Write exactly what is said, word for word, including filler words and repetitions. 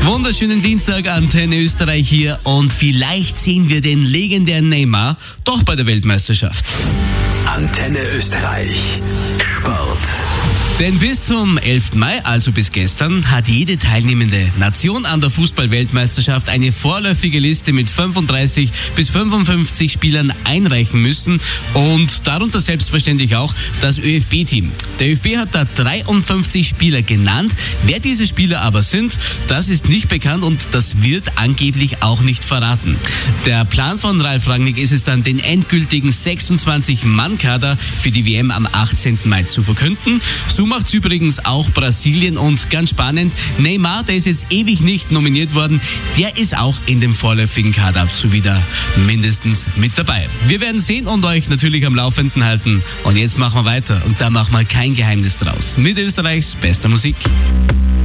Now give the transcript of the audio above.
Wunderschönen Dienstag, Antenne Österreich hier und vielleicht sehen wir den legendären Neymar doch bei der Weltmeisterschaft. Antenne Österreich Sport. Denn bis zum elften Mai, also bis gestern, hat jede teilnehmende Nation an der Fußball-Weltmeisterschaft eine vorläufige Liste mit fünfunddreißig bis fünfundfünfzig Spielern einreichen müssen und darunter selbstverständlich auch das ÖFB-Team. Der ÖFB hat da dreiundfünfzig Spieler genannt. Wer diese Spieler aber sind, das ist nicht bekannt und das wird angeblich auch nicht verraten. Der Plan von Ralf Rangnick ist es dann, den endgültigen sechsundzwanzig-Mann-Kader für die W M am achtzehnten Mai zu verkünden. So macht's übrigens auch Brasilien und ganz spannend, Neymar, der ist jetzt ewig nicht nominiert worden, der ist auch in dem vorläufigen Kader so wieder mindestens mit dabei. Wir werden sehen und euch natürlich am Laufenden halten. Und jetzt machen wir weiter und da machen wir kein Geheimnis draus. Mit Österreichs bester Musik.